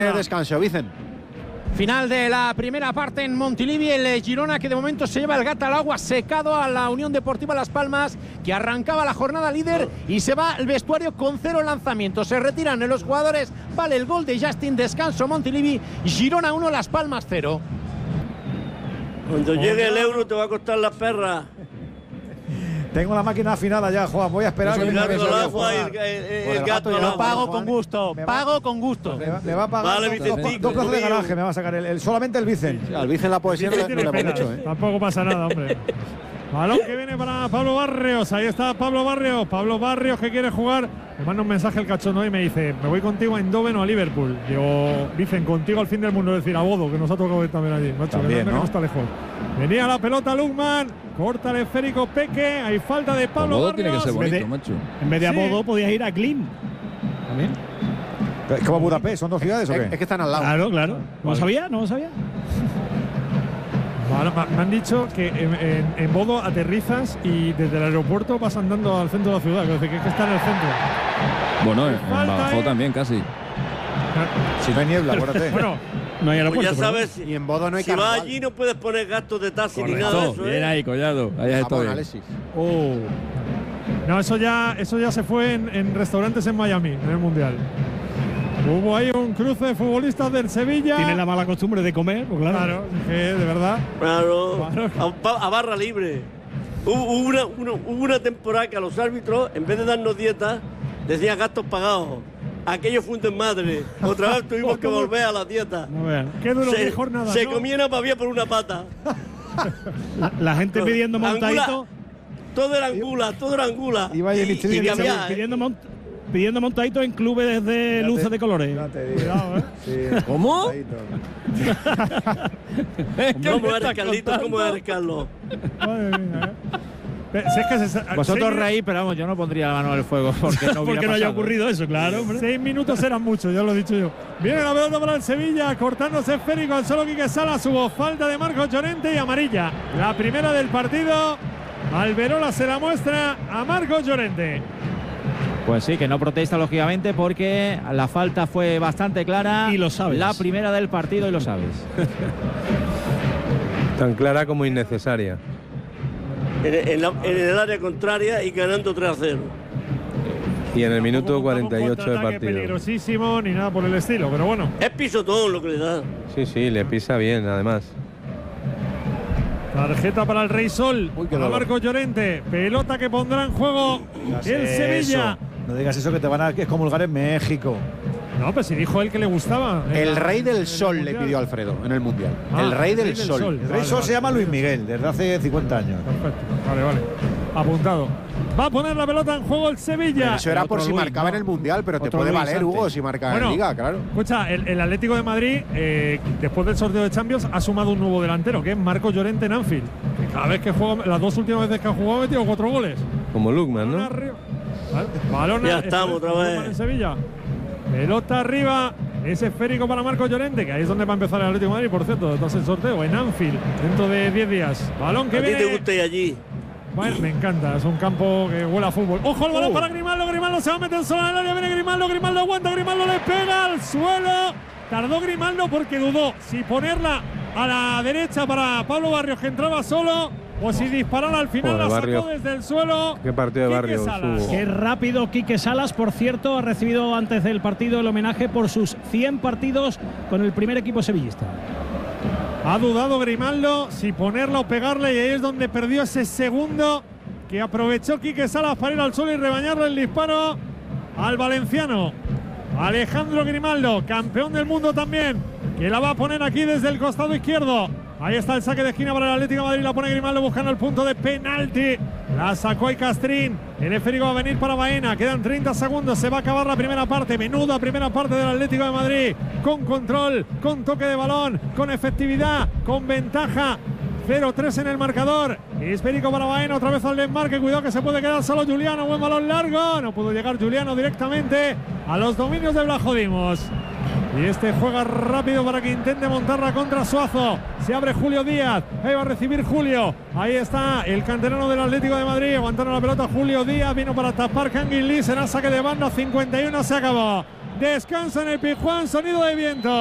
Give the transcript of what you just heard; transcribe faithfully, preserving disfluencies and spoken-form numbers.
Descanso, Vicen. Final de la primera parte en Montilivi, el Girona que de momento se lleva el gato al agua, secado a la Unión Deportiva Las Palmas, que arrancaba la jornada líder y se va al vestuario con cero lanzamientos. Se retiran los jugadores, vale el gol de Justin, descanso Montilivi, Girona uno, Las Palmas cero. Cuando llegue el euro te va a costar la perra. Tengo la máquina afinada ya, Juan. Voy a esperar que el me gato al agua, el, el, el gato al Lo agua. pago con gusto, pago con gusto. Me va, me va a pagar vale, dos, Vicentico, dos plazas de garaje, me va a sacar el, el solamente el Vicen. Sí, al Vicen la poesía no le va mucho, ¿eh? Tampoco pasa nada, hombre. Balón que viene para Pablo Barrios. Ahí está Pablo Barrios. Pablo Barrios que quiere jugar. Me manda un mensaje el cachondo y me dice: me voy contigo a Eindhoven o a Liverpool. Digo, dicen contigo al fin del mundo. Es decir, a Bodo, que nos ha tocado ir también allí. Macho, también, que no, ¿no? no está lejos. Venía la pelota Lukman. Corta el esférico Peque. Hay falta de Pablo Bodo Barrios. tiene que ser bonito, de, macho. En vez de a Sí. Bodo podías ir a Klim. También. ¿Es como Budapest? ¿Son dos ciudades o Es, qué? es que están al lado. Claro, claro. ¿No lo sabía? ¿No lo sabía? Vale, me han dicho que en, en, en Bodo aterrizas y desde el aeropuerto vas andando al centro de la ciudad. Que es que está en el centro. Bueno, en Falta Badajoz ahí. también casi. Si no hay niebla, acuérdate. Bueno, No hay Pues aeropuerto. ya pero- sabes, Y en Bodo no hay si vas carnaval. allí no puedes poner gastos de taxi ni nada de Correcto. eso, Bien ¿eh? ahí, Collado. Ahí Japón, estoy. Alexis. Oh. no, eso ya, eso ya se fue en, en restaurantes en Miami, en el Mundial. Hubo ahí un cruce de futbolistas del Sevilla. Tiene la mala costumbre de comer, pues claro. Claro, que de verdad. Claro, Claro. a, a barra libre. Hubo, hubo una, una- hubo una temporada que a los árbitros, en vez de darnos dietas, decían gastos pagados. Aquello fue un desmadre. Otra vez tuvimos que volver a la dieta. No vean. Qué duro, Se, qué jornada. se ¿no? comía una pavía por una pata. La, la gente pidiendo Angula. montadito. Todo era angula, todo era angula. Iba ahí en y, Micheli y que había, dice- ¿eh? Pidiendo, mont, pidiendo montadito en clubes de luces de colores. Ya te digo. Cuidado, ¿eh? Sí, ¿Cómo? montadito. ¿Cómo eres, Carlitos? ¿Cómo eres, Carlos? Madre mía, ¿eh? Pe- si es que se- Vosotros seis- reís, pero vamos, yo no pondría la mano en el fuego porque no hubiera Porque no haya pasado. ocurrido eso, claro, hombre. Seis minutos eran muchos, ya lo he dicho yo. Viene la pelota para el Sevilla, cortándose esférico al solo Quique Salas. Hubo falta de Marcos Llorente y amarilla. La primera del partido. Alberola se la muestra a Marcos Llorente. Pues sí, que no protesta lógicamente porque la falta fue bastante clara. Y lo sabes. La primera del partido y lo sabes. Tan clara como innecesaria. En, en la- en el área contraria y ganando tres a cero. Y en el Tampoco minuto montaba un cuarenta y ocho de contraataque partido. peligrosísimo ni nada por el estilo, pero bueno. Es pisotón lo que le da. Sí, sí, le pisa bien, además. Tarjeta para el Rey Sol. Uy, qué Para dolor. Marcos Llorente. Pelota que pondrá en juego Digas el Sevilla. eso. No digas eso que te van a excomulgar en México. No, pues si dijo él que le gustaba. En El la- Rey en del el Sol le Mundial. pidió Alfredo en el Mundial. Ah, el Rey del Sol. El Vale, Rey Sol vale. se llama Luis Miguel, desde hace cincuenta años. Perfecto. Vale, vale. Apuntado. Va a poner la pelota en juego el Sevilla. Eso era Otro por si Luis, marcaba ¿no? en el Mundial, pero te Otro puede Luis valer, antes. Hugo, si marca Bueno, en Liga, claro. Escucha, el, el Atlético de Madrid, eh, después del sorteo de Champions, ha sumado un nuevo delantero, que es Marcos Llorente en Anfield. Que cada vez que juega, las dos últimas veces que ha jugado, ha metido cuatro goles. Como Lukman, Balón ¿no? arriba. Vale, balón Ya a- estamos esto es otra vez. Lukman en Sevilla. Pelota arriba. Es esférico para Marcos Llorente, que ahí es donde va a empezar el Atlético de Madrid, por cierto, tras el sorteo, en Anfield, dentro de diez días. Balón que A ti viene. te gusta ir allí. Bueno, me encanta, es un campo que huele a fútbol. ¡Ojo el balón Uh. para Grimaldo! Grimaldo se va a meter solo en el área, viene Grimaldo, Grimaldo aguanta, Grimaldo le pega al suelo. Tardó Grimaldo porque dudó si ponerla a la derecha para Pablo Barrios, que entraba solo, o si dispararla al final. Joder, la sacó Barrios. desde el suelo. Qué partido de Quique Barrios Salas. hubo. Qué rápido Quique Salas, por cierto, ha recibido antes del partido el homenaje por sus cien partidos con el primer equipo sevillista. Ha dudado Grimaldo si ponerla o pegarle, y ahí es donde perdió ese segundo que aprovechó Quique Salas para ir al suelo y rebañarle el disparo al valenciano Alejandro Grimaldo, campeón del mundo también, que la va a poner aquí desde el costado izquierdo. Ahí está el saque de esquina para el Atlético de Madrid, la pone Grimaldo buscando el punto de penalti. La sacó ahí Castrín. El esférico va a venir para Baena. Quedan treinta segundos, se va a acabar la primera parte. Menuda primera parte del Atlético de Madrid. Con control, con toque de balón, con efectividad, con ventaja. cero tres en el marcador. Esférico para Baena, otra vez al desmarque. Cuidado que se puede quedar solo Juliano. Buen balón largo. No pudo llegar Juliano directamente a los dominios de Blajodimos. Y este juega rápido para que intente montarla contra Suazo. Se abre Julio Díaz. Ahí va a recibir Julio. Ahí está el canterano del Atlético de Madrid. Aguantando la pelota Julio Díaz. Vino para tapar Canguilí. Será saque de banda. cincuenta y uno se acabó. descansa en el Pizjuán, sonido de viento.